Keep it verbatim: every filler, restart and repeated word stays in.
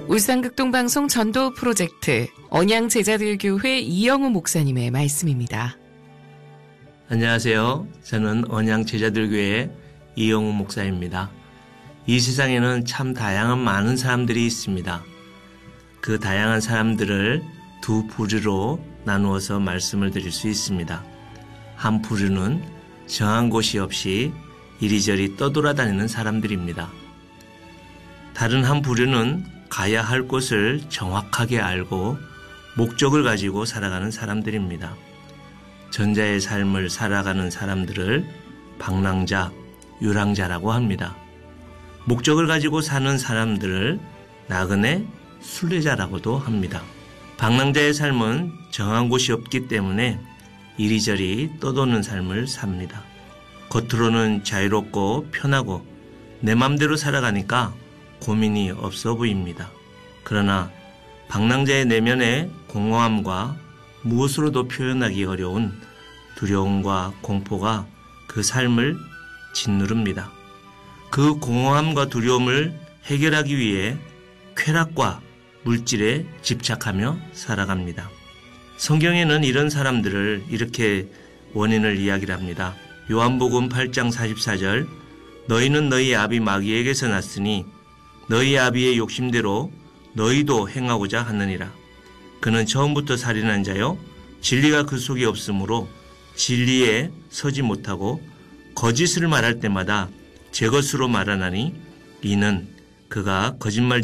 울산극동방송 전도 프로젝트 언양제자들교회 이영우 목사님의 말씀입니다. 안녕하세요. 저는 언양제자들교회 이영우 목사입니다. 이 세상에는 참 다양한 많은 사람들이 있습니다. 그 다양한 사람들을 두 부류로 나누어서 말씀을 드릴 수 있습니다. 한 부류는 정한 곳이 없이 이리저리 떠돌아다니는 사람들입니다. 다른 한 부류는 가야 할 곳을 정확하게 알고 목적을 가지고 살아가는 사람들입니다. 전자의 삶을 살아가는 사람들을 방랑자, 유랑자라고 합니다. 목적을 가지고 사는 사람들을 나그네, 순례자라고도 합니다. 방랑자의 삶은 정한 곳이 없기 때문에 이리저리 떠도는 삶을 삽니다. 겉으로는 자유롭고 편하고 내 맘대로 살아가니까 고민이 없어 보입니다. 그러나 방랑자의 내면의 공허함과 무엇으로도 표현하기 어려운 두려움과 공포가 그 삶을 짓누릅니다. 그 공허함과 두려움을 해결하기 위해 쾌락과 물질에 집착하며 살아갑니다. 성경에는 이런 사람들을 이렇게 원인을 이야기를 합니다. 요한복음 팔 장 사십사 절 너희는 너희 아비 마귀에게서 났으니 너희 아비의 욕심대로 너희도 행하고자 하느니라. 그는 처음부터 살인한 자요 진리가 그 속에 없으므로 진리에 서지 못하고 거짓을 말할 때마다 제 것으로 말하나니 이는 그가 거짓말